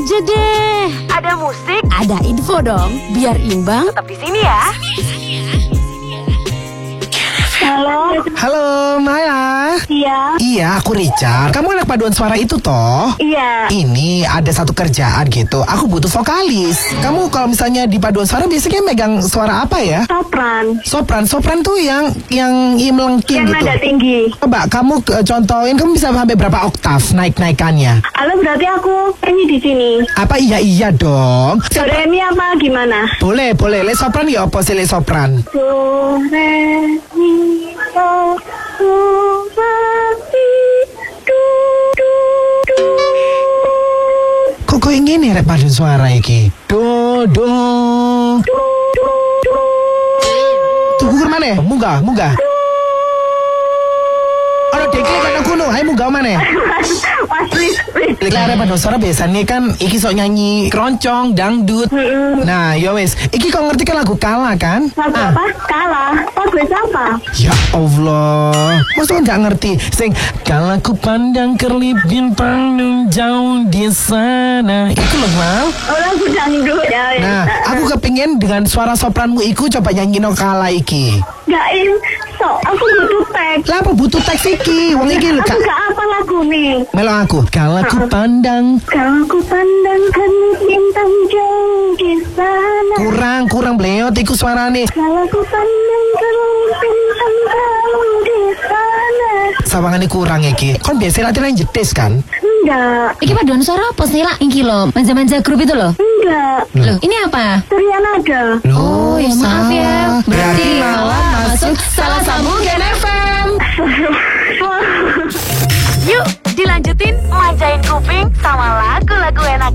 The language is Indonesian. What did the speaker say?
Jedeh. Ada musik, Ada info dong, biar imbang. tetap di sini ya. Halo, Halo, Maya. iya, Iya, aku Richard. Kamu anak paduan suara itu toh? iya. Ini ada satu kerjaan gitu. Aku butuh vokalis. Kamu kalau misalnya di paduan suara biasanya megang suara apa ya? Sopran, Sopran tuh yang melengking yang gitu. nada tinggi. Coba kamu contohin, kamu bisa sampai berapa oktav naik-naikannya? Halo, berarti aku nyanyi di sini. Apa iya dong? Do re mi apa gimana? Boleh. Le sopran ya apa sih le sopran? Do re mi fa sol la si do do do. Kok yang gini rek paduan suara iki? Do. Tunggu ke mana? Munggah. Ada dekle kan aku no, ayo munggah mana? Mas, please. Lek paduan suara biasanya kan iki sok nyanyi keroncong, dangdut. Nah, ya wes, iki kau ngerti kan lagu Kala kan? Lagu apa? Kalah. Lagu apa? Ya Allah, masa nggak ngerti? Sing kalau ku pandang kerlip bintang nun jauh di sana, itu loh Mal. Oh, lagu dangdut ya. Nah, aku kepingin dengan suara sopranmu iku coba nyanyi no Kala iki. Gak aku butuh teks. Lah apa butuh teks iki? Wong iki Aku gak apa lagu nih. melo aku. Kalau ku pandang Kalau ku pandangkan bintang jauh di sana. kurang bleot iku suarane. Kalau ku pandangkan bintang jauh di sana. Sawangane kurang iki. Kon biasa latihan jetis kan? Enggak, Iki paduan suara apa sih lah? Iki loh, manja-manja grup itu loh. enggak. Loh, ini apa? Surya nada. Oh, ya maaf ya. salah. Berarti malah masuk salah sambung Gen FM. Yuk, dilanjutin manjain kuping sama lagu-lagu enak.